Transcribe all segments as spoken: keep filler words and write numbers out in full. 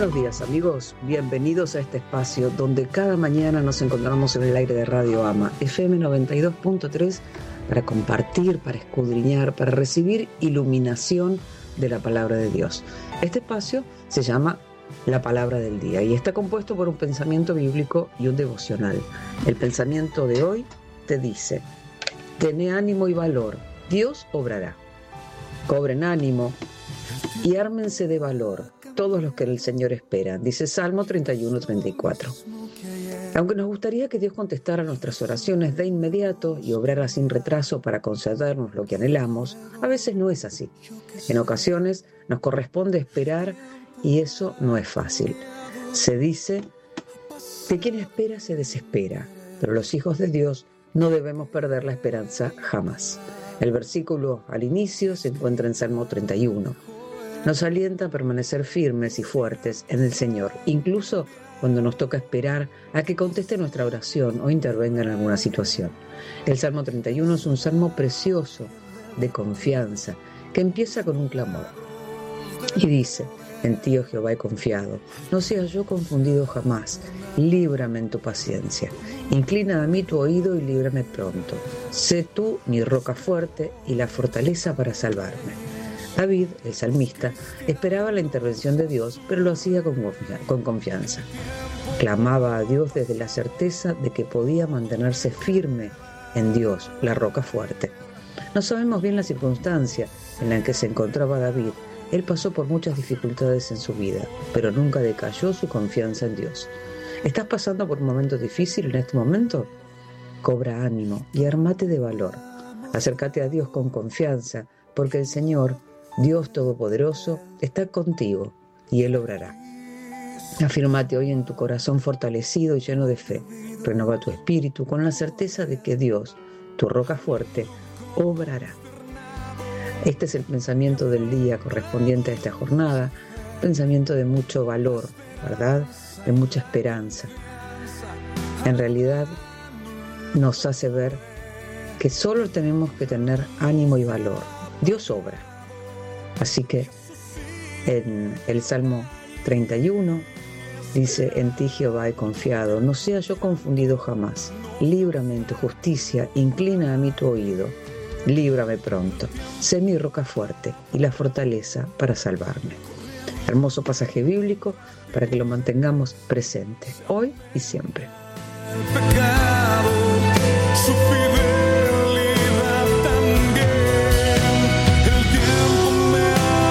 Buenos días amigos, bienvenidos a este espacio donde cada mañana nos encontramos en el aire de Radio Ama, F M noventa y dos punto tres, para compartir, para escudriñar, para recibir iluminación de la palabra de Dios. Este espacio se llama La Palabra del Día y está compuesto por un pensamiento bíblico y un devocional. El pensamiento de hoy te dice: tené ánimo y valor, Dios obrará. Cobren ánimo y ármense de valor todos los que el Señor esperan, dice Salmo treinta y uno, treinta y cuatro. Aunque nos gustaría que Dios contestara nuestras oraciones de inmediato y obrara sin retraso para concedernos lo que anhelamos, a veces no es así. En ocasiones nos corresponde esperar y eso no es fácil. Se dice que quien espera se desespera, pero los hijos de Dios no debemos perder la esperanza jamás. El versículo al inicio se encuentra en Salmo treinta y uno. Nos alienta a permanecer firmes y fuertes en el Señor, incluso cuando nos toca esperar a que conteste nuestra oración o intervenga en alguna situación. El Salmo treinta y uno es un salmo precioso de confianza que empieza con un clamor y dice: en ti, oh Jehová, he confiado, no sea yo confundido jamás, líbrame en tu paciencia, inclina a mí tu oído y líbrame pronto, sé tú mi roca fuerte y la fortaleza para salvarme. David, el salmista, esperaba la intervención de Dios, pero lo hacía con, confia- con confianza. Clamaba a Dios desde la certeza de que podía mantenerse firme en Dios, la roca fuerte. No sabemos bien la circunstancia en la que se encontraba David. Él pasó por muchas dificultades en su vida, pero nunca decayó su confianza en Dios. ¿Estás pasando por un momento difícil en este momento? Cobra ánimo y armate de valor. Acércate a Dios con confianza, porque el Señor, Dios Todopoderoso, está contigo y Él obrará. Afírmate hoy en tu corazón fortalecido y lleno de fe. Renova tu espíritu con la certeza de que Dios, tu roca fuerte, obrará. Este es el pensamiento del día correspondiente a esta jornada, pensamiento de mucho valor, ¿verdad? De mucha esperanza. En realidad nos hace ver que solo tenemos que tener ánimo y valor. Dios obra. Así que en el Salmo treinta y uno dice: en ti, Jehová, he confiado, no sea yo confundido jamás. Líbrame en tu justicia, inclina a mí tu oído. Líbrame pronto, sé mi roca fuerte y la fortaleza para salvarme. Hermoso pasaje bíblico para que lo mantengamos presente, hoy y siempre. El pecado, su fidelidad también, el tiempo me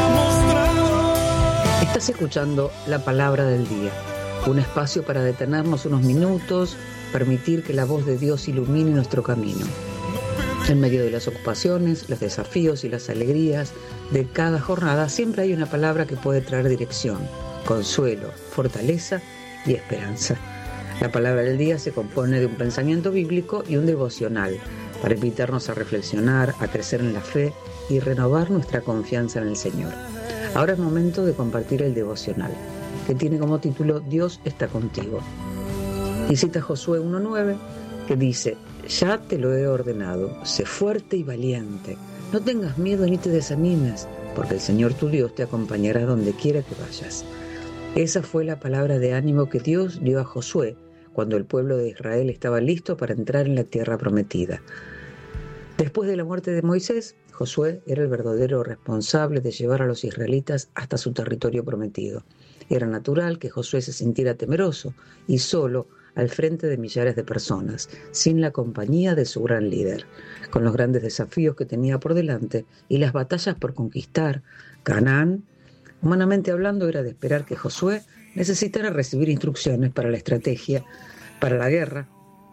ha mostrado. Estás escuchando La Palabra del Día, un espacio para detenernos unos minutos, permitir que la voz de Dios ilumine nuestro camino. En medio de las ocupaciones, los desafíos y las alegrías de cada jornada, siempre hay una palabra que puede traer dirección, consuelo, fortaleza y esperanza. La palabra del día se compone de un pensamiento bíblico y un devocional para invitarnos a reflexionar, a crecer en la fe y renovar nuestra confianza en el Señor. Ahora es momento de compartir el devocional, que tiene como título Dios está contigo. Y cita Josué uno nueve, que dice: ya te lo he ordenado, sé fuerte y valiente, no tengas miedo ni te desanimes, porque el Señor tu Dios te acompañará donde quiera que vayas. Esa fue la palabra de ánimo que Dios dio a Josué cuando el pueblo de Israel estaba listo para entrar en la tierra prometida. Después de la muerte de Moisés, Josué era el verdadero responsable de llevar a los israelitas hasta su territorio prometido. Era natural que Josué se sintiera temeroso y solo al frente de millares de personas, sin la compañía de su gran líder. Con los grandes desafíos que tenía por delante y las batallas por conquistar Canaán, humanamente hablando, era de esperar que Josué necesitara recibir instrucciones para la estrategia, para la guerra,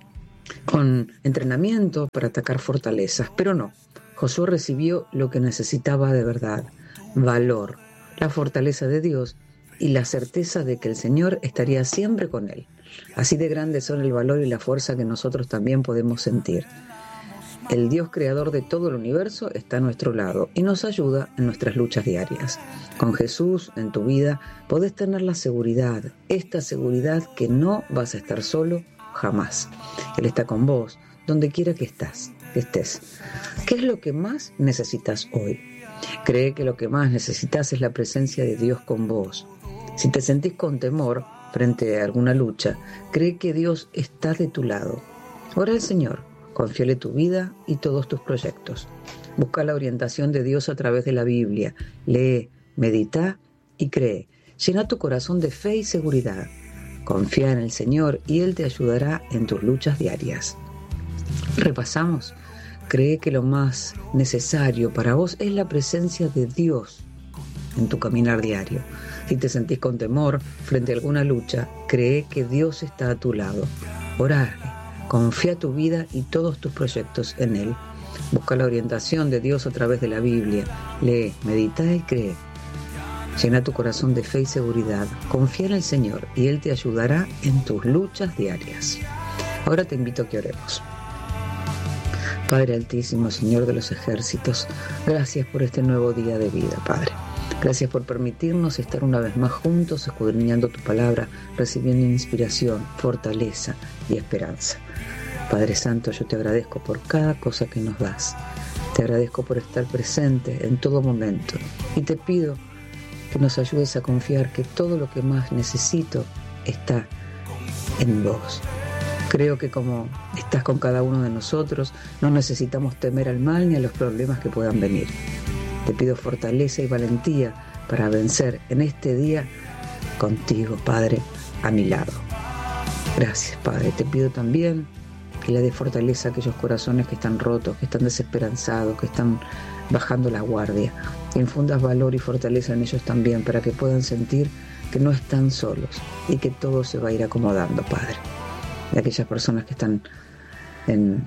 con entrenamiento para atacar fortalezas. Pero no, Josué recibió lo que necesitaba de verdad: valor, la fortaleza de Dios y la certeza de que el Señor estaría siempre con él. Así de grandes son el valor y la fuerza que nosotros también podemos sentir. El Dios creador de todo el universo está a nuestro lado y nos ayuda en nuestras luchas diarias. Con Jesús en tu vida podés tener la seguridad, esta seguridad que no vas a estar solo jamás. Él está con vos, donde quiera que estás, que estés. ¿Qué es lo que más necesitas hoy? Cree que lo que más necesitas es la presencia de Dios con vos. Si te sentís con temor frente a alguna lucha, cree que Dios está de tu lado. Ora al Señor, confíale tu vida y todos tus proyectos. Busca la orientación de Dios a través de la Biblia. Lee, medita y cree. Llena tu corazón de fe y seguridad. Confía en el Señor y Él te ayudará en tus luchas diarias. Repasamos. Cree que lo más necesario para vos es la presencia de Dios en tu caminar diario. Si te sentís con temor frente a alguna lucha, cree que Dios está a tu lado. Orá, confía tu vida y todos tus proyectos en Él. Busca la orientación de Dios a través de la Biblia. Lee, medita y cree. Llena tu corazón de fe y seguridad. Confía en el Señor y Él te ayudará en tus luchas diarias. Ahora te invito a que oremos. Padre Altísimo, Señor de los ejércitos, gracias por este nuevo día de vida, Padre. Gracias por permitirnos estar una vez más juntos, escudriñando tu palabra, recibiendo inspiración, fortaleza y esperanza. Padre Santo, yo te agradezco por cada cosa que nos das. Te agradezco por estar presente en todo momento y te pido que nos ayudes a confiar que todo lo que más necesito está en vos. Creo que como estás con cada uno de nosotros, no necesitamos temer al mal ni a los problemas que puedan venir. Te pido fortaleza y valentía para vencer en este día contigo, Padre, a mi lado. Gracias, Padre. Te pido también que le dé fortaleza a aquellos corazones que están rotos, que están desesperanzados, que están bajando la guardia. Que infundas valor y fortaleza en ellos también para que puedan sentir que no están solos y que todo se va a ir acomodando, Padre. De aquellas personas que están en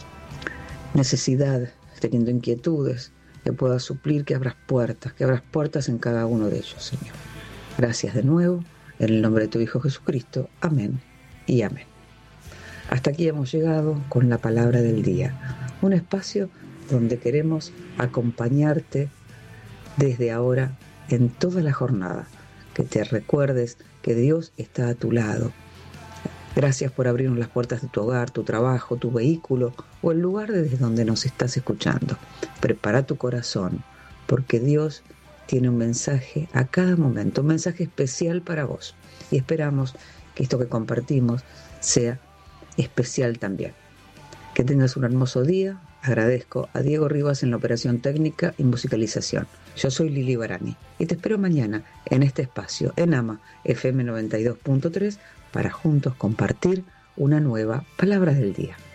necesidad, teniendo inquietudes, que puedas suplir, que abras puertas, que abras puertas en cada uno de ellos, Señor. Gracias de nuevo, en el nombre de tu Hijo Jesucristo. Amén y amén. Hasta aquí hemos llegado con la palabra del día, un espacio donde queremos acompañarte desde ahora en toda la jornada, que te recuerdes que Dios está a tu lado. Gracias por abrirnos las puertas de tu hogar, tu trabajo, tu vehículo o el lugar desde donde nos estás escuchando. Prepara tu corazón, porque Dios tiene un mensaje a cada momento, un mensaje especial para vos. Y esperamos que esto que compartimos sea especial también. Que tengas un hermoso día. Agradezco a Diego Rivas en la operación técnica y musicalización. Yo soy Lili Barani y te espero mañana en este espacio en AMA F M noventa y dos punto tres para juntos compartir una nueva palabra del día.